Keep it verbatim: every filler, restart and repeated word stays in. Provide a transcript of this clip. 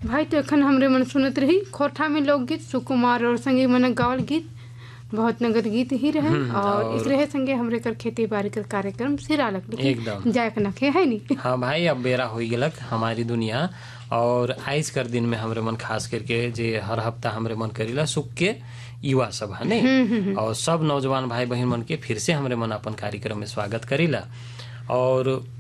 भाई तो अखन हमरे मन सुनत रही खोरठा में लोकगीत सुकुमार और संगे मन गावल गीत बहुत नगद गीत ही रहे और, और इस रहे संगे हमरे कर खेती बाड़ी कर कार्यक्रम सिरालक एकदम जाय नखे है नी। हाँ भाई अब बेरा हो गलक हमारी दुनिया और आइस कर दिन में हमरे मन खास करके जे हर हफ्ता हमरे मन करीला सुख के युवा सभा नहीं और सब नौजवान भाई बहन मन के फिर से हमरे मन अपन कार्यक्रम में स्वागत करीला और